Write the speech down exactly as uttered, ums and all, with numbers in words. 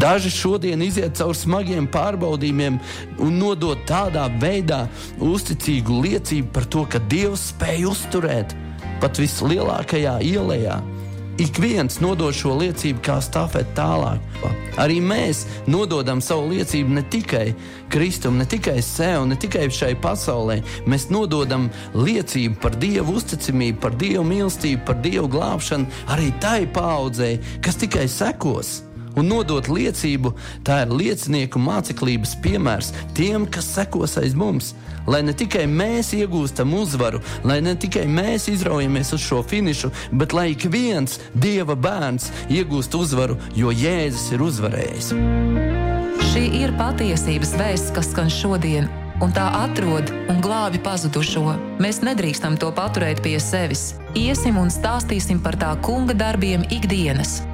Daži šodien iziet caur smagiem pārbaudījumiem un nodot tādā veidā uzticīgu liecību par to, ka Dievs spēj uzturēt pat vislielākajā ielējā. Ik viens nodod šo liecību kā stafeti tālāk. Arī mēs nododam savu liecību ne tikai Kristum, ne tikai sev, ne tikai šai pasaulē. Mēs nododam liecību par Dievu uzticamību, par Dievu mīlestību, par Dievu glābšanu arī tai paaudzei, kas tikai sekos. Un nodot liecību, tā ir liecinieku māceklības piemērs tiem, kas sekos aiz mums. Lai ne tikai mēs iegūstam uzvaru, lai ne tikai mēs izraujamies uz šo finišu, bet lai ik viens Dieva bērns iegūst uzvaru, jo Jēzus ir uzvarējis. Šī ir patiesības vēsts, kas skan šodien, un tā atrod un glābi pazudušo. Mēs nedrīkstam to paturēt pie sevis. Iesim un stāstīsim par tā kunga darbiem ikdienas.